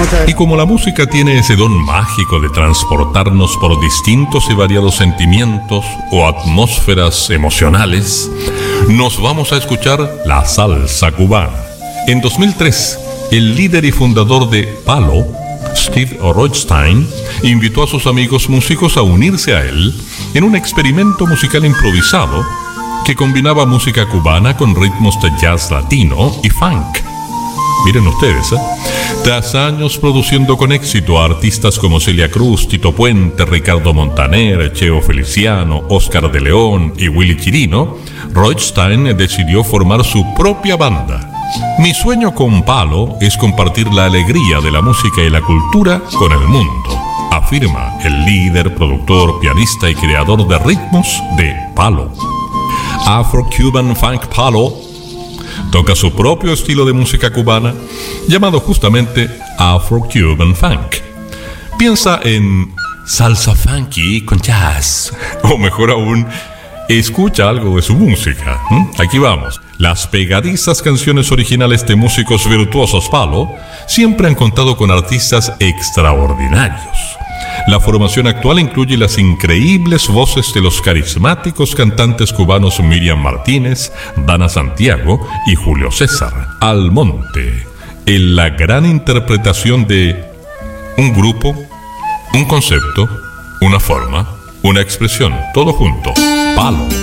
muchas. Y como la música tiene ese don mágico de transportarnos por distintos y variados sentimientos o atmósferas emocionales, nos vamos a escuchar la salsa cubana. En 2003, el líder y fundador de Palo, Steve Rothstein, invitó a sus amigos músicos a unirse a él en un experimento musical improvisado que combinaba música cubana con ritmos de jazz latino y funk. Miren ustedes, tras años produciendo con éxito a artistas como Celia Cruz, Tito Puente, Ricardo Montaner, Cheo Feliciano, Oscar de León y Willy Chirino, Rothstein decidió formar su propia banda. Mi sueño con Palo es compartir la alegría de la música y la cultura con el mundo, afirma el líder, productor, pianista y creador de ritmos de Palo. Afro-Cuban Funk Palo toca su propio estilo de música cubana llamado justamente Afro-Cuban Funk. Piensa en salsa funky con jazz, o mejor aún, escucha algo de su música. Aquí vamos. Las pegadizas canciones originales de músicos virtuosos Palo siempre han contado con artistas extraordinarios. La formación actual incluye las increíbles voces de los carismáticos cantantes cubanos Miriam Martínez, Dana Santiago y Julio César Almonte, en la gran interpretación de un grupo, un concepto, una forma, una expresión, todo junto. Palo.